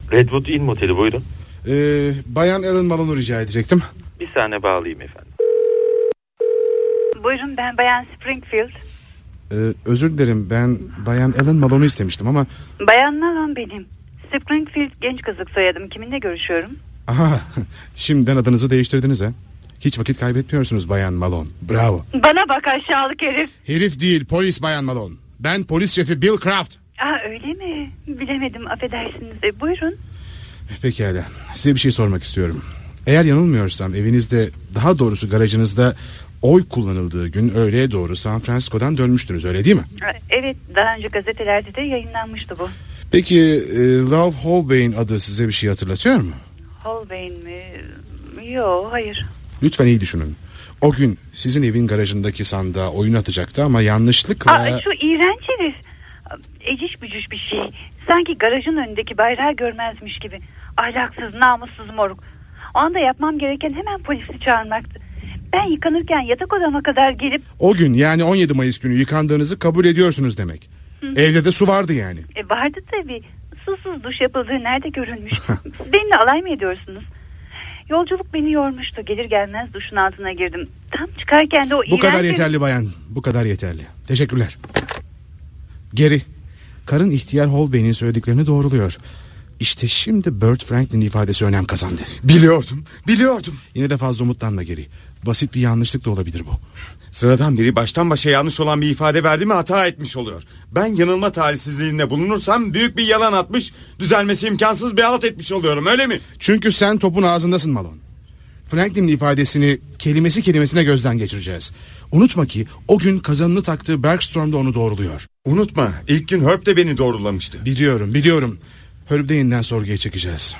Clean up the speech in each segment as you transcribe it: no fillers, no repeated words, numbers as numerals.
Redwood Inn Moteli, buyurun. Bayan Ellen Malone'u rica edecektim. Bir saniye bağlayayım efendim. Buyurun, ben Bayan Springfield. Özür dilerim, ben Bayan Ellen Malone'u istemiştim ama... Bayan Malone benim. Springfield genç kızlık soyadım. Kiminle görüşüyorum? Aha, şimdiden adınızı değiştirdiniz ha. Hiç vakit kaybetmiyorsunuz Bayan Malone. Bravo. Bana bak aşağılık herif. Herif değil, polis Bayan Malone. Ben polis şefi Bill Craft. Öyle mi? Bilemedim, affedersiniz. Buyurun. Pekala, size bir şey sormak istiyorum. Eğer yanılmıyorsam evinizde, daha doğrusu garajınızda oy kullanıldığı gün öğleye doğru San Francisco'dan dönmüştünüz, öyle değil mi? Evet, daha önce gazetelerde de yayınlanmıştı bu. Peki Love Holbein adı size bir şey hatırlatıyor mu? Holbein mi? Yok, hayır. Lütfen iyi düşünün. O gün sizin evin garajındaki sandığa oyun atacaktı ama yanlışlıkla... Şu iğrenç herif. Eciş bücüş bir şey. Sanki garajın önündeki bayrağı görmezmiş gibi. Ahlaksız, namussuz moruk. O anda yapmam gereken hemen polisi çağırmaktı. Ben yıkanırken yatak odama kadar gelip... O gün, yani 17 Mayıs günü yıkandığınızı kabul ediyorsunuz demek. Evde de su vardı yani. Vardı tabii. Susuz duş yapıldığı nerede görülmüş? Siz benimle alay mı ediyorsunuz? Yolculuk beni yormuştu. Gelir gelmez duşun altına girdim. Tam çıkarken de o iğrenç... Bu kadar yeterli bayan. Bu kadar yeterli. Teşekkürler. Geri. Karın ihtiyar Holbein'in söylediklerini doğruluyor. İşte şimdi Bert Franklin ifadesi önem kazandı. Biliyordum. Yine de fazla umutlanma Geri. Basit bir yanlışlık da olabilir bu. Sıradan biri baştan başa yanlış olan bir ifade verdi mi hata etmiş oluyor. Ben yanılma talihsizliğinde bulunursam büyük bir yalan atmış, düzelmesi imkansız bir halt etmiş oluyorum, öyle mi? Çünkü sen topun ağzındasın Malone. Franklin'in ifadesini kelimesi kelimesine gözden geçireceğiz. Unutma ki o gün kazanını taktığı Bergstrom da onu doğruluyor. Unutma, ilk gün Herb de beni doğrulamıştı. Biliyorum. Herb'de yeniden sorguya çekeceğiz.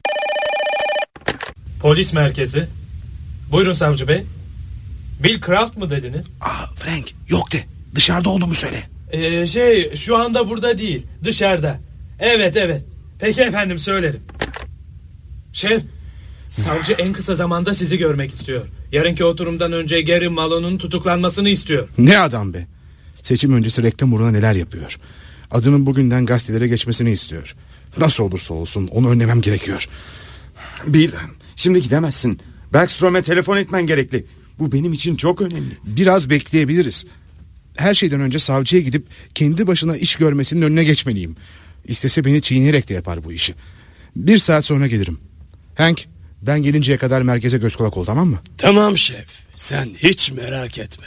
Polis merkezi. Buyurun savcı bey. Bill Craft mı dediniz? Frank, yok de. Dışarıda olduğumu söyle. Şu anda burada değil, dışarıda. Evet. Peki efendim, söylerim. Şef, savcı en kısa zamanda sizi görmek istiyor. Yarınki oturumdan önce Gary Malone'un tutuklanmasını istiyor. Ne adam be. Seçim öncesi reklam uğruna neler yapıyor. Adının bugünden gazetelere geçmesini istiyor. Nasıl olursa olsun onu önlemem gerekiyor. Bill, şimdi gidemezsin. Bergstrom'e telefon etmen gerekli. Bu benim için çok önemli. Biraz bekleyebiliriz. Her şeyden önce savcıya gidip kendi başına iş görmesinin önüne geçmeliyim. İstese beni çiğneyerek de yapar bu işi. 1 saat sonra gelirim. Hank, ben gelinceye kadar merkeze göz kulak ol, tamam mı? Tamam şef, sen hiç merak etme.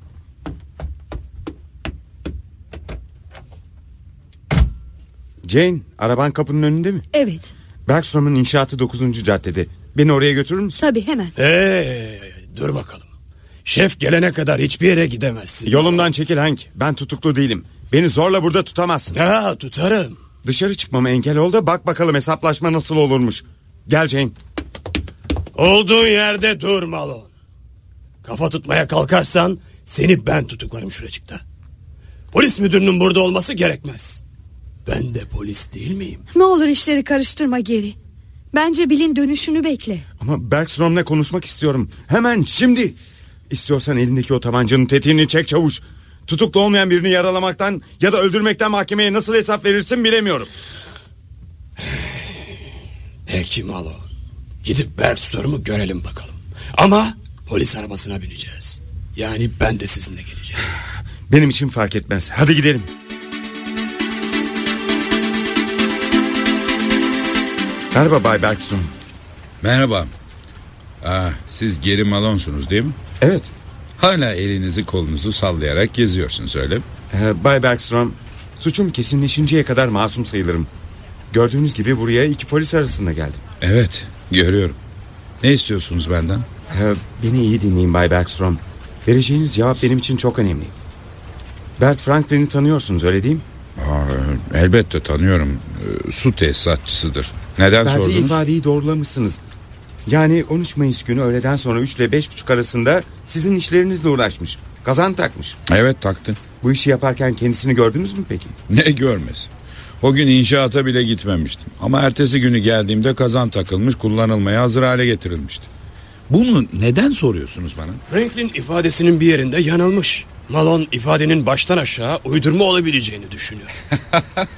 Jane, araban kapının önünde mi? Evet. Bergstrom'un inşaatı 9. caddede. Beni oraya götürür müsün? Tabii, hemen. Dur bakalım. Şef gelene kadar hiçbir yere gidemezsin. Yolumdan çekil Hank. Ben tutuklu değilim. Beni zorla burada tutamazsın. Tutarım. Dışarı çıkmama engel ol da bak bakalım hesaplaşma nasıl olurmuş. Gel Jane. Olduğun yerde dur Malone. Kafa tutmaya kalkarsan seni ben tutuklarım şuracıkta. Polis müdürünün burada olması gerekmez. Ben de polis değil miyim? Ne olur işleri karıştırma Geri. Bence Bill'in dönüşünü bekle. Ama Bergstrom'la konuşmak istiyorum. Hemen şimdi. İstiyorsan elindeki o tabancanın tetiğini çek çavuş. Tutuklu olmayan birini yaralamaktan ya da öldürmekten mahkemeye nasıl hesap verirsin bilemiyorum. Peki Malone. Gidip Bergstrom'u görelim bakalım. Ama polis arabasına bineceğiz. Yani ben de sizinle geleceğim. Benim için fark etmez. Hadi gidelim. Merhaba Bay Bergstrom. Merhaba. Siz Gary Malone'sunuz değil mi? Evet. Hala elinizi kolunuzu sallayarak geziyorsunuz, öyle mi? Bay Bergstrom, suçum kesinleşinceye kadar masum sayılırım. Gördüğünüz gibi buraya 2 polis arasında geldim. Evet, görüyorum. Ne istiyorsunuz benden? Beni iyi dinleyin Bay Bergstrom. Vereceğiniz cevap benim için çok önemli. Bert Franklin'i tanıyorsunuz, öyle değil mi? Elbette tanıyorum. Su tesisatçısıdır. Neden Verdiği sordunuz? ifadeyi doğrulamışsınız. Yani 13 Mayıs günü öğleden sonra 3 ile 5.30 arasında sizin işlerinizle uğraşmış. Kazan takmış. Evet, taktı. Bu işi yaparken kendisini gördünüz mü peki? Ne görmesi? O gün inşaata bile gitmemiştim. Ama ertesi günü geldiğimde kazan takılmış, kullanılmaya hazır hale getirilmişti. Bunu neden soruyorsunuz bana? Franklin ifadesinin bir yerinde yanılmış. Malone ifadenin baştan aşağı uydurma olabileceğini düşünüyor.